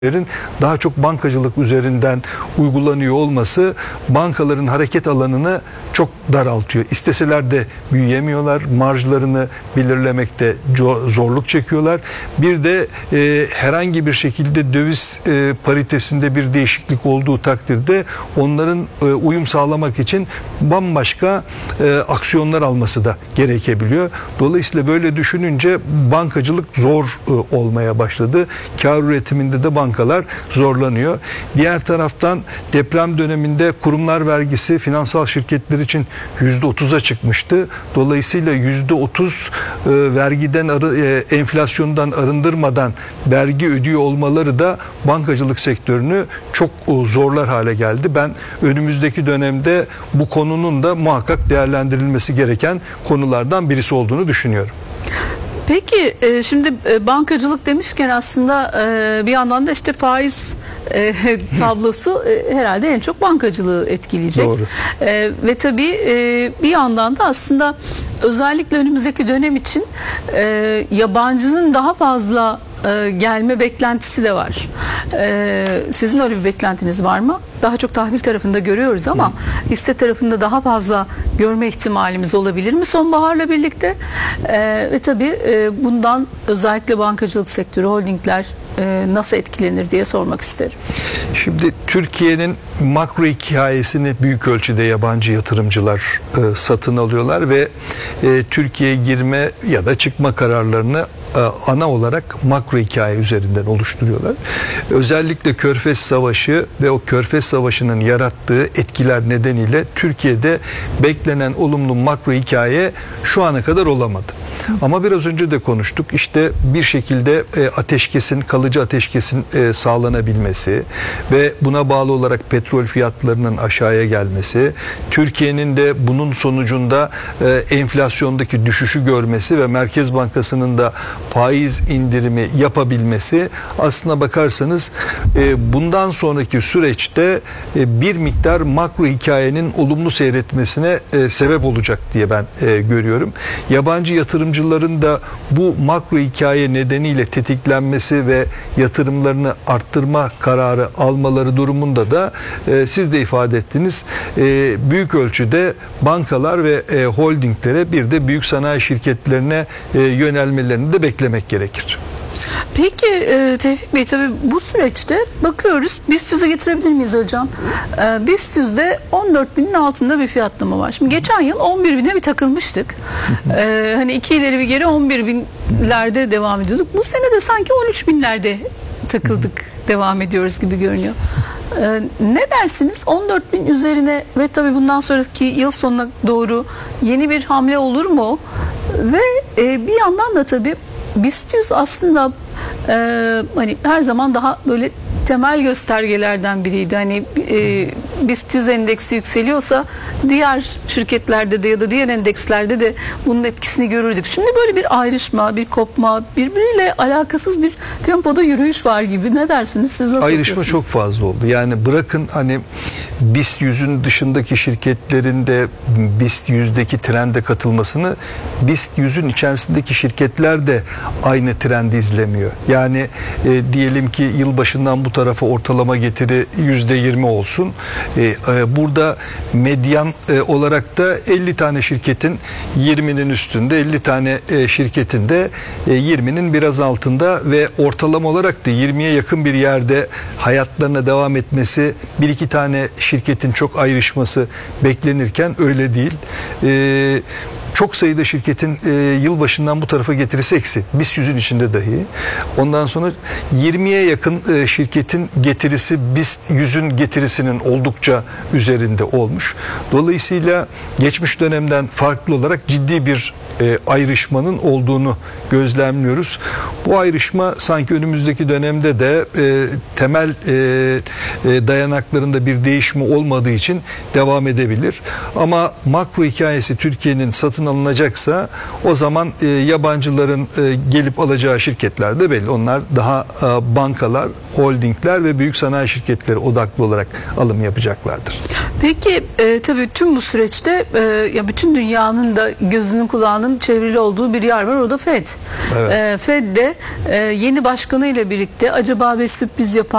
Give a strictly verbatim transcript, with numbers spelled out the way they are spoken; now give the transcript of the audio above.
daha çok bankacılık üzerinden uygulanıyor olması bankaların hareket alanını çok daraltıyor. İsteseler de büyüyemiyorlar, marjlarını belirlemekte zorluk çekiyorlar. Bir de e, herhangi bir şekilde döviz e, paritesinde bir değişiklik olduğu takdirde onların e, uyum sağlamak için bambaşka e, aksiyonlar alması da gerekebiliyor. Dolayısıyla böyle düşününce bankacılık zor e, olmaya başladı. Kar üretiminde de banka bankalar zorlanıyor. Diğer taraftan deprem döneminde kurumlar vergisi finansal şirketler için yüzde otuza çıkmıştı. Dolayısıyla yüzde otuz e, vergiden arı, e, enflasyondan arındırmadan vergi ödüyor olmaları da bankacılık sektörünü çok e, zorlar hale geldi. Ben önümüzdeki dönemde bu konunun da muhakkak değerlendirilmesi gereken konulardan birisi olduğunu düşünüyorum. Peki şimdi bankacılık demişken aslında bir yandan da işte faiz tablosu herhalde en çok bankacılığı etkileyecek. Doğru. Ve tabii bir yandan da aslında özellikle önümüzdeki dönem için yabancının daha fazla gelme beklentisi de var. Sizin öyle bir beklentiniz var mı? Daha çok tahvil tarafında görüyoruz ama hisse tarafında daha fazla görme ihtimalimiz olabilir mi sonbaharla birlikte? Ve tabii bundan özellikle bankacılık sektörü, holdingler nasıl etkilenir diye sormak isterim. Şimdi Türkiye'nin makro hikayesini büyük ölçüde yabancı yatırımcılar e, satın alıyorlar ve e, Türkiye'ye girme ya da çıkma kararlarını e, ana olarak makro hikaye üzerinden oluşturuyorlar. Özellikle Körfez Savaşı ve o Körfez Savaşı'nın yarattığı etkiler nedeniyle Türkiye'de beklenen olumlu makro hikaye şu ana kadar olamadı. Ama biraz önce de konuştuk. İşte bir şekilde e, ateşkesin, kalıcı ateşkesin e, sağlanabilmesi ve buna bağlı olarak petrol fiyatlarının aşağıya gelmesi, Türkiye'nin de bunun sonucunda e, enflasyondaki düşüşü görmesi ve Merkez Bankası'nın da faiz indirimi yapabilmesi aslına bakarsanız e, bundan sonraki süreçte e, bir miktar makro hikayenin olumlu seyretmesine e, sebep olacak diye ben e, görüyorum. Yabancı yatırım yatırımcıların da bu makro hikaye nedeniyle tetiklenmesi ve yatırımlarını arttırma kararı almaları durumunda da e, siz de ifade ettiniz, e, büyük ölçüde bankalar ve e, holdinglere bir de büyük sanayi şirketlerine e, yönelmelerini de beklemek gerekir. Peki e, Tevfik Bey, tabii bu süreçte bakıyoruz, BIST yüze getirebilir miyiz hocam? E, BIST yüzde on dört binin altında bir fiyatlama var. Şimdi geçen yıl on bir bine bir takılmıştık. E, hani iki ileri bir geri on bir binlerde devam ediyorduk. Bu sene de sanki on üç binlerde takıldık, devam ediyoruz gibi görünüyor. E, ne dersiniz? on dört bin üzerine ve tabii bundan sonraki yıl sonuna doğru yeni bir hamle olur mu? Ve e, bir yandan da tabii BIST yüz aslında e, hani her zaman daha böyle temel göstergelerden biriydi. Hani e, BIST yüz endeksi yükseliyorsa diğer şirketlerde de ya da diğer endekslerde de bunun etkisini görürdük. Şimdi böyle bir ayrışma, bir kopma, birbiriyle alakasız bir tempoda yürüyüş var gibi. Ne dersiniz? Siz nasıl Ayrışma çok fazla oldu. Yani bırakın hani BIST yüzün dışındaki şirketlerin de BIST yüzdeki trende katılmasını, BIST yüzün içerisindeki şirketler de aynı trendi izlemiyor. Yani e, diyelim ki yılbaşından bu tarafa ortalama getiri yüzde yirmi olsun. E, e, burada medyan e, olarak da elli tane şirketin yirminin üstünde, elli tane e, şirketin de e, yirminin biraz altında ve ortalama olarak da yirmiye yakın bir yerde hayatlarına devam etmesi, bir iki tane şirketin çok ayrışması beklenirken öyle değil. E, Çok sayıda şirketin e, yılbaşından bu tarafa getirisi eksi. BIST yüzün içinde dahi. Ondan sonra yirmiye yakın e, şirketin getirisi BIST yüzün getirisinin oldukça üzerinde olmuş. Dolayısıyla geçmiş dönemden farklı olarak ciddi bir e, ayrışmanın olduğunu gözlemliyoruz. Bu ayrışma sanki önümüzdeki dönemde de e, temel e, e, dayanaklarında bir değişme olmadığı için devam edebilir. Ama makro hikayesi Türkiye'nin satın alınacaksa o zaman e, yabancıların e, gelip alacağı şirketler de belli. Onlar daha e, bankalar holdingler ve büyük sanayi şirketleri odaklı olarak alım yapacaklardır. Peki e, tabii tüm bu süreçte e, ya bütün dünyanın da gözünün kulağının çevrili olduğu bir yer var, o da Fed. Evet. E, Fed de e, yeni başkanıyla birlikte acaba bir sürpriz yapar